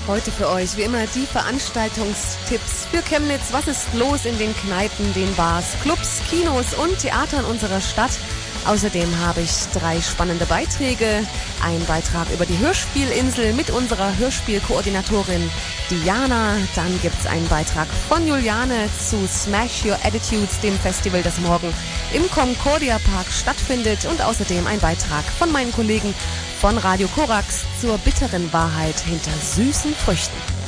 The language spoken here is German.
Heute für euch wie immer die Veranstaltungstipps für Chemnitz. Was ist los in den Kneipen, den Bars, Clubs, Kinos und Theatern unserer Stadt? Außerdem habe ich 3 spannende Beiträge. Ein Beitrag über die Hörspielinsel mit unserer Hörspielkoordinatorin Diana. Dann gibt es einen Beitrag von Juliane zu Smash Your Attitudes, dem Festival, das morgen im Concordia Park stattfindet. Und außerdem ein Beitrag von meinen Kollegen von Radio Korax zur bitteren Wahrheit hinter süßen Früchten.